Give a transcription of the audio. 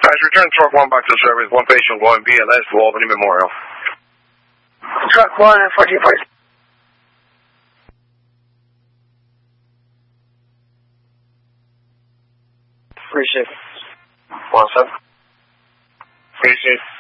Guys, return truck 1 back to service. 1 patient going BLS to Albany Memorial. Truck 1 and 1440. Appreciate it. 1-7. Appreciate it.